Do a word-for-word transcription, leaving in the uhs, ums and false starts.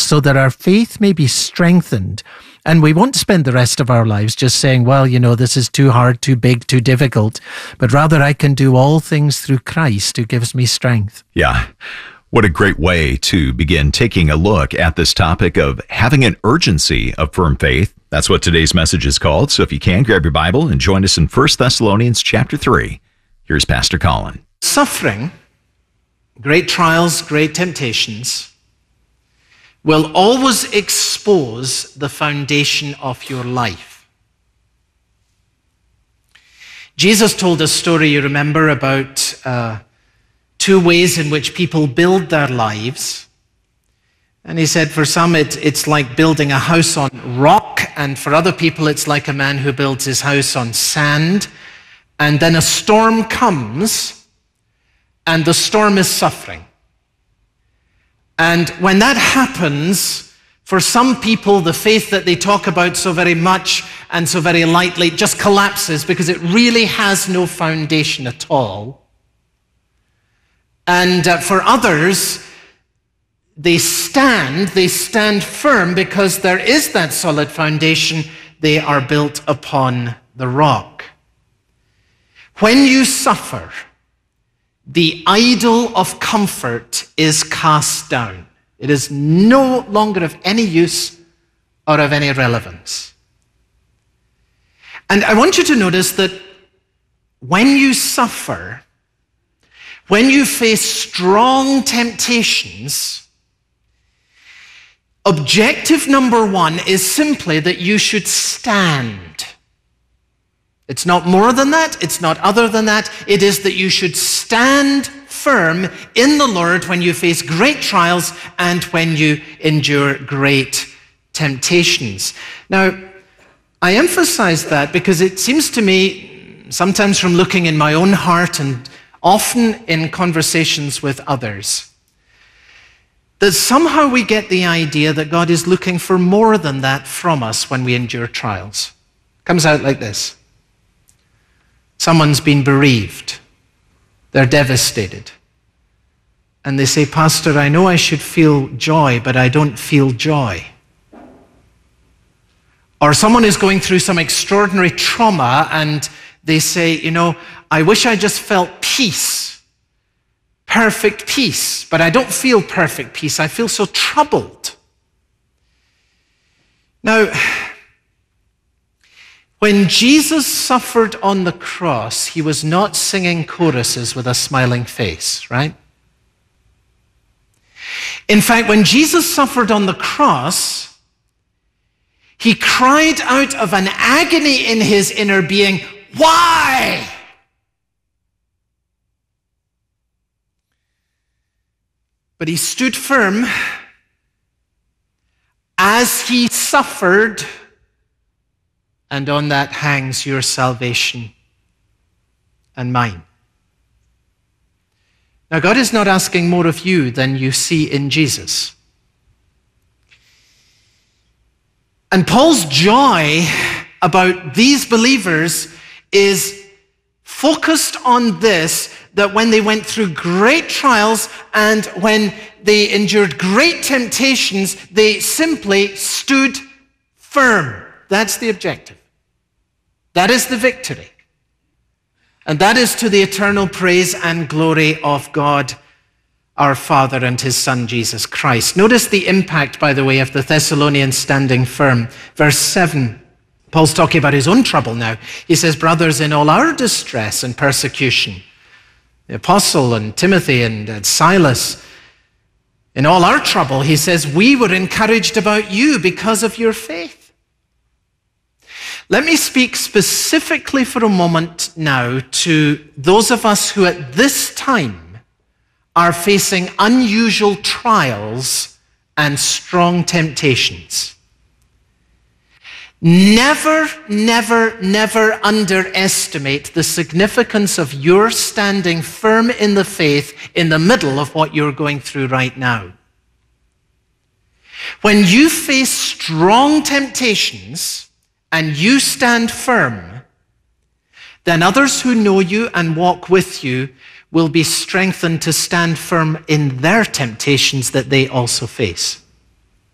so that our faith may be strengthened. And we won't spend the rest of our lives just saying, well, you know, this is too hard, too big, too difficult. But rather, I can do all things through Christ who gives me strength. Yeah. What a great way to begin taking a look at this topic of having an urgency of firm faith. That's what today's message is called. So if you can, grab your Bible and join us in First Thessalonians chapter three. Here's Pastor Colin. Suffering, great trials, great temptations, will always expose the foundation of your life. Jesus told a story, you remember, about uh, two ways in which people build their lives. And he said for some it, it's like building a house on rock, and for other people it's like a man who builds his house on sand. And then a storm comes, and the storm is suffering. And when that happens, for some people, the faith that they talk about so very much and so very lightly just collapses because it really has no foundation at all. And uh, for others, they stand, they stand firm because there is that solid foundation. They are built upon the rock. When you suffer, the idol of comfort is cast down. It is no longer of any use or of any relevance. And I want you to notice that when you suffer, when you face strong temptations, objective number one is simply that you should stand. It's not more than that. It's not other than that. It is that you should stand firm in the Lord when you face great trials and when you endure great temptations. Now, I emphasize that because it seems to me, sometimes from looking in my own heart and often in conversations with others, that somehow we get the idea that God is looking for more than that from us when we endure trials. It comes out like this. Someone's been bereaved. They're devastated. And they say, Pastor, I know I should feel joy, but I don't feel joy. Or someone is going through some extraordinary trauma and they say, you know, I wish I just felt peace, perfect peace, but I don't feel perfect peace. I feel so troubled. Now, when Jesus suffered on the cross, he was not singing choruses with a smiling face, right? In fact, when Jesus suffered on the cross, he cried out of an agony in his inner being, why? But he stood firm as he suffered, and on that hangs your salvation and mine. Now, God is not asking more of you than you see in Jesus. And Paul's joy about these believers is focused on this, that when they went through great trials and when they endured great temptations, they simply stood firm. That's the objective. That is the victory. And that is to the eternal praise and glory of God, our Father, and his Son, Jesus Christ. Notice the impact, by the way, of the Thessalonians standing firm. Verse seven, Paul's talking about his own trouble now. He says, brothers, in all our distress and persecution, the apostle and Timothy and, and Silas, in all our trouble, he says, we were encouraged about you because of your faith. Let me speak specifically for a moment now to those of us who at this time are facing unusual trials and strong temptations. Never, never, never underestimate the significance of your standing firm in the faith in the middle of what you're going through right now. When you face strong temptations and you stand firm, then others who know you and walk with you will be strengthened to stand firm in their temptations that they also face.